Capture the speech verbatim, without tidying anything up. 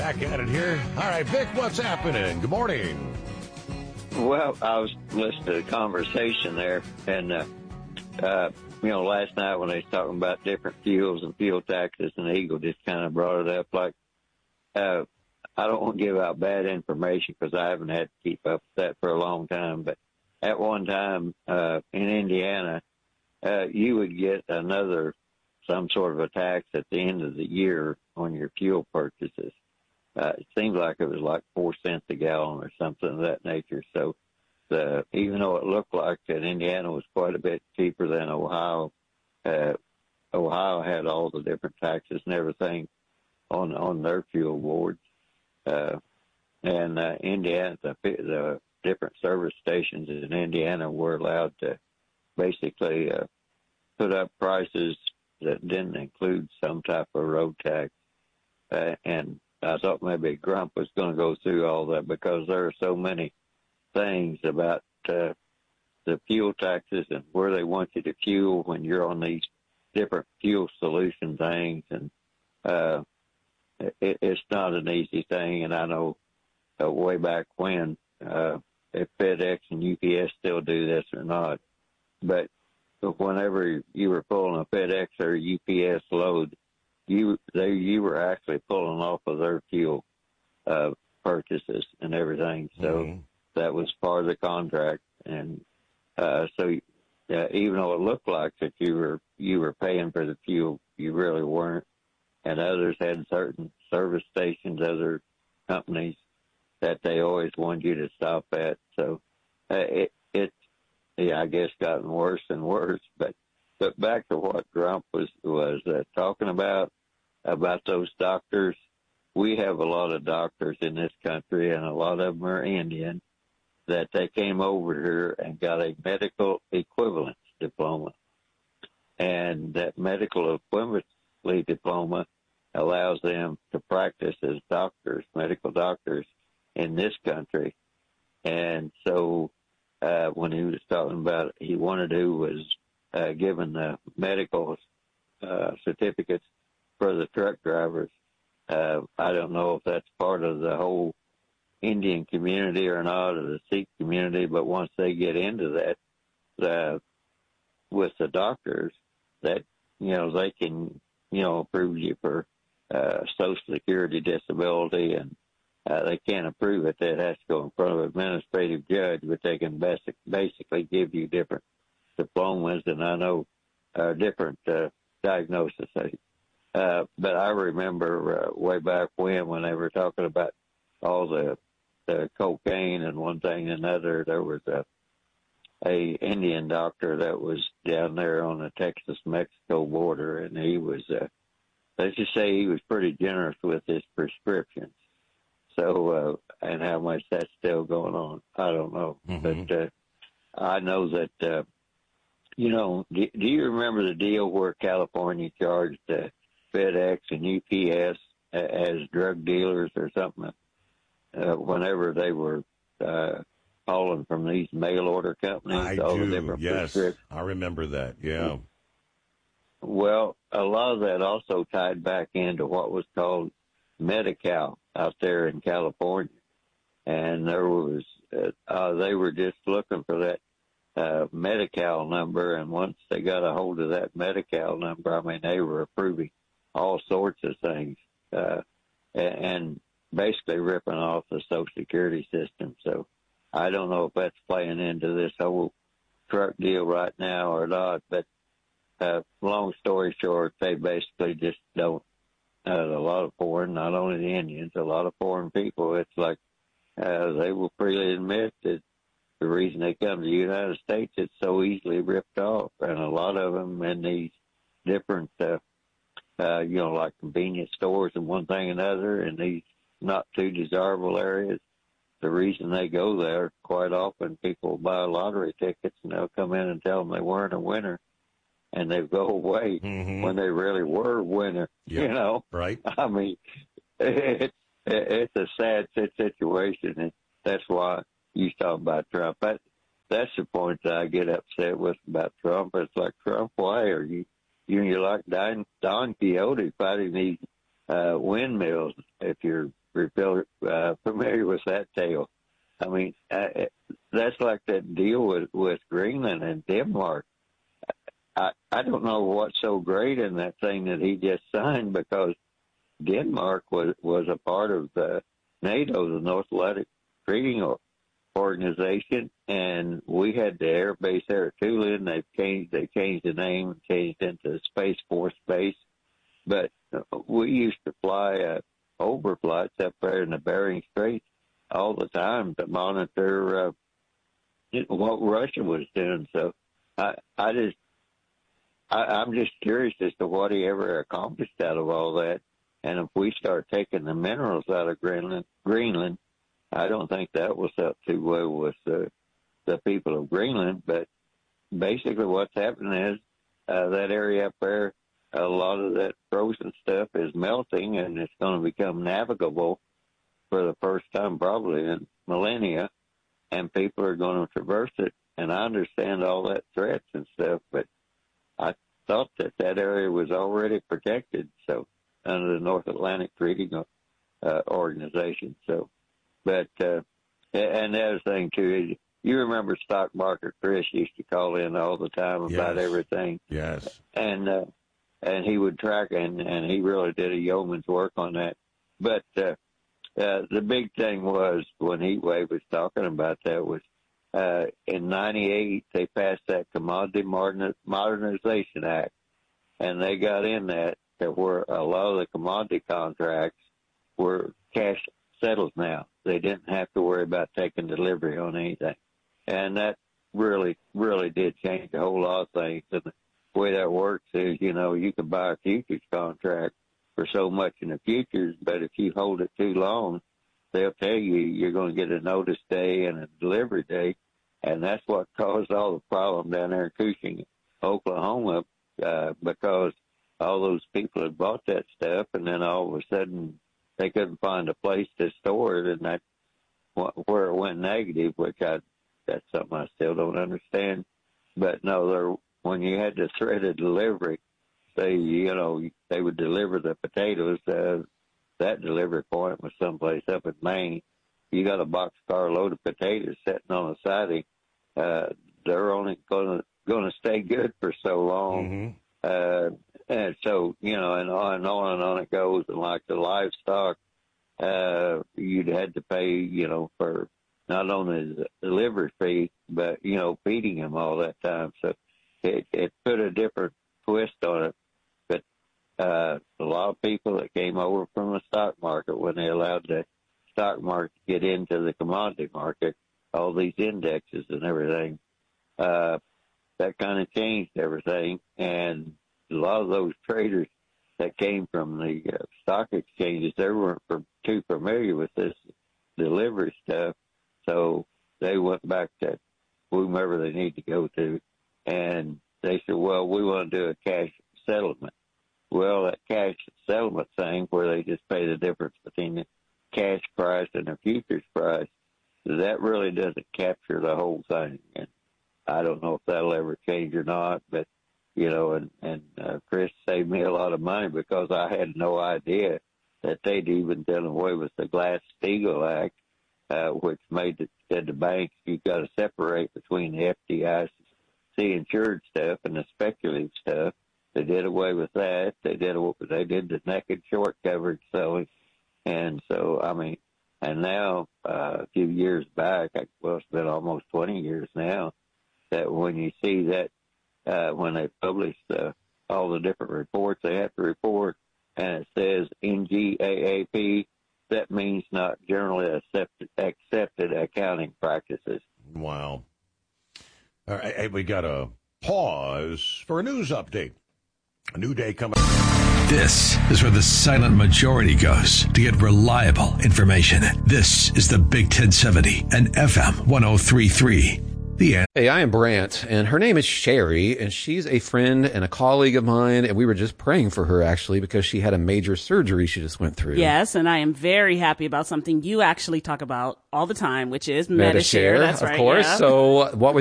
back at it here. All right, Vic, what's happening? Good morning. Well, I was listening to the conversation there, and, uh, uh, you know, last night when they was talking about different fuels and fuel taxes, and Eagle just kind of brought it up, like, uh, I don't want to give out bad information because I haven't had to keep up with that for a long time, but at one time, uh, in Indiana, uh, you would get another, some sort of a tax at the end of the year on your fuel purchases. Uh, it seemed like it was like four cents a gallon or something of that nature. So, the, even though it looked like that Indiana was quite a bit cheaper than Ohio, uh, Ohio had all the different taxes and everything on on their fuel boards. Uh, and uh, Indiana, the, the different service stations in Indiana were allowed to basically uh, put up prices that didn't include some type of road tax. Uh, and I thought maybe Grump was going to go through all that because there are so many things about uh, the fuel taxes and where they want you to fuel when you're on these different fuel solution things. And uh, it, it's not an easy thing. And I know uh, way back when, uh, if FedEx and U P S still do this or not, but whenever you were pulling a FedEx or U P S load, you they you were actually pulling off of their fuel uh, purchases and everything. So mm-hmm. that was part of the contract, and uh, so uh, even though it looked like that you were you were paying for the fuel, you really weren't. And others had certain service stations, other companies that they always wanted you to stop at. So uh, it it yeah I guess gotten worse and worse. But but back to what Trump was was uh, talking about. about those doctors. We have a lot of doctors in this country, and a lot of them are Indian, that they came over here and got a medical equivalence diploma. And that medical equivalency diploma allows them to practice as doctors, medical doctors, in this country. And so uh, when he was talking about he wanted to was uh, given the medical uh, certificates for the truck drivers. Uh, I don't know if that's part of the whole Indian community or not, or the Sikh community, but once they get into that, uh, with the doctors, that, you know, they can, you know, approve you for, uh, Social Security disability, and, uh, they can't approve it. That has to go in front of an administrative judge, but they can basic, basically give you different diplomas, and I know, uh, different, uh, diagnoses. Uh, but I remember uh, way back when, when they were talking about all the, the cocaine and one thing and another, there was a, a Indian doctor that was down there on the Texas-Mexico border, and he was, uh, let's just say he was pretty generous with his prescriptions. So, uh, and how much that's still going on, I don't know. Mm-hmm. But uh, I know that, uh, you know, do, do you remember the deal where California charged uh, FedEx and U P S as drug dealers or something, uh, whenever they were uh, hauling from these mail order companies? I all do, the different yes. I remember that, yeah. Well, a lot of that also tied back into what was called Medi-Cal out there in California. And there was, uh, uh, they were just looking for that uh, Medi-Cal number, and once they got a hold of that Medi-Cal number, I mean, they were approving all sorts of things, uh, and basically ripping off the Social Security system. So I don't know if that's playing into this whole truck deal right now or not, but uh, long story short, they basically just don't, uh, a lot of foreign, not only the Indians, a lot of foreign people, it's like uh, they will freely admit that the reason they come to the United States, it's so easily ripped off, and a lot of them in these different uh, Uh, you know, like convenience stores and one thing and another in these not too desirable areas. The reason they go there, quite often people buy lottery tickets and they'll come in and tell them they weren't a winner, and they go away mm-hmm. when they really were a winner, yep. you know. Right. I mean, it, it, it's a sad situation, and that's why you talk about Trump. That, that's the point that I get upset with about Trump. It's like, Trump, why are you You, you're like Don, Don Quixote fighting these uh, windmills if you're you're familiar, uh, familiar with that tale. I mean, uh, that's like that deal with, with Greenland and Denmark. I, I don't know what's so great in that thing that he just signed, because Denmark was, was a part of the NATO, the North Atlantic Treaty Organization, and we had the air base there at Tula. They've changed, they changed the name and changed into Space Force Base. But we used to fly uh, overflights up there in the Bering Strait all the time to monitor uh, what Russia was doing. So I, I just, I, I'm just curious as to what he ever accomplished out of all that. And if we start taking the minerals out of Greenland, Greenland, I don't think that will set too well with uh, the people of Greenland. But basically what's happening is uh, that area up there, a lot of that frozen stuff is melting, and it's going to become navigable for the first time probably in millennia, and people are going to traverse it. And I understand all that threats and stuff, but I thought that that area was already protected, so under the North Atlantic Treaty uh, Organization. So, but uh, and the other thing too is, you remember Stock Market Chris used to call in all the time about yes. everything. Yes. And uh, and he would track, and, and he really did a yeoman's work on that. But uh, uh, the big thing was, when Heatwave was talking about that, was uh, in ninety-eight they passed that Commodity Modernization Act, and they got in that that where a lot of the commodity contracts were cash settled now. They didn't have to worry about taking delivery on anything. And that really, really did change a whole lot of things. And the way that works is, you know, you can buy a futures contract for so much in the futures, but if you hold it too long, they'll tell you you're going to get a notice day and a delivery day. And that's what caused all the problem down there in Cushing, Oklahoma, uh, because all those people had bought that stuff, and then all of a sudden they couldn't find a place to store it, and that's where it went negative, which I, that's something I still don't understand. But no, there, when you had the threaded delivery, say, you know, they would deliver the potatoes, uh, that delivery point was someplace up in Maine. You got a boxcar load of potatoes sitting on the siding. Uh, they're only going to going to stay good for so long. Mm-hmm. Uh, and so, you know, and on and on and on it goes. And like the livestock, uh, you'd had to pay, you know, for not only the delivery fee, but, you know, feeding them all that time. So it, it put a different twist on it. But uh, a lot of people that came over from the stock market, when they allowed the stock market to get into the commodity market, all these indexes and everything, uh, that kind of changed everything. And a lot of those traders that came from the uh, stock exchanges, they weren't for, too familiar with this delivery stuff. So they went back to whomever they need to go to, and they said, well, we want to do a cash settlement. Well, that cash settlement thing, where they just pay the difference between the cash price and the futures price, that really doesn't capture the whole thing. And I don't know if that'll ever change or not, but, you know, and, and uh, Chris saved me a lot of money, because I had no idea that they'd even done away with the Glass-Steagall Act, uh, which made it, said the banks, you've got to separate between the F D I C insured stuff and the speculative stuff. They did away with that. They did they did the naked short coverage selling. And so, I mean, and now, uh, a few years back, well, it's been almost twenty years now, that when you see that, uh, when they publish uh, all the different reports they have to report, and it says N G A A P, that means not generally accepted, accepted accounting practices. Wow. All right, hey, we got to pause for a news update. A new day coming. This is where the silent majority goes to get reliable information. This is the Big ten seventy and F M one oh three point three. The Hey, I am Brant, and her name is Sherry, and she's a friend and a colleague of mine, and we were just praying for her, actually, because she had a major surgery she just went through. Yes, and I am very happy about something you actually talk about all the time, which is Medi-Share. Medi-Share. That's of right, course. yeah. So what was